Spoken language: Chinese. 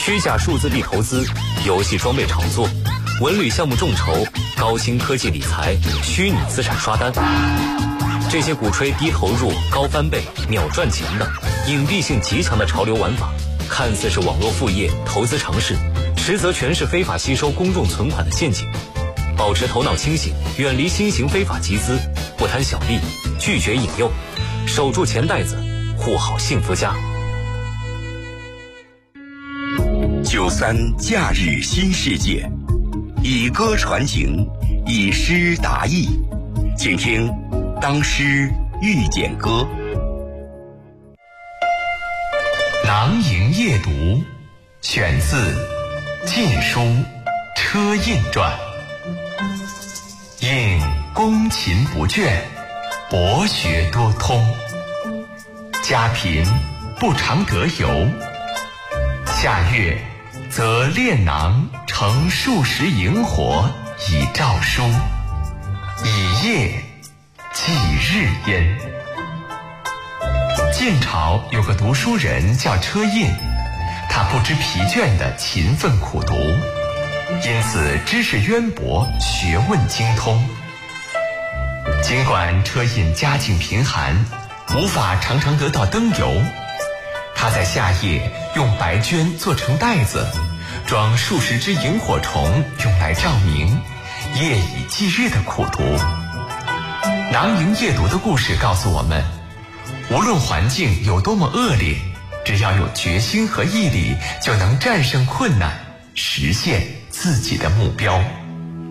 虚假数字币投资、游戏装备炒作、文旅项目众筹、高新科技理财、虚拟资产刷单，这些鼓吹低投入、高翻倍、秒赚钱的隐蔽性极强的潮流玩法，看似是网络副业、投资尝试，实则全是非法吸收公众存款的陷阱。保持头脑清醒，远离新型非法集资，不贪小利，拒绝引诱，守住钱袋子，护好幸福家。 93假日新世界，以歌传情，以诗达意，请听《当诗遇见歌》。 囊萤夜读，选自《晋书·车胤传》。应公勤不倦，博学多通。家贫不常得游，下月则炼囊盛数十萤火以照书，以夜寄日焉。晋朝有个读书人叫车胤，他不知疲倦地勤奋苦读，因此知识渊博，学问精通。尽管车胤家境贫寒，无法常常得到灯油，他在夏夜用白绢做成袋子，装数十只萤火虫用来照明，夜以继日的苦读。囊萤夜读的故事告诉我们，无论环境有多么恶劣，只要有决心和毅力，就能战胜困难，实现自己的目标。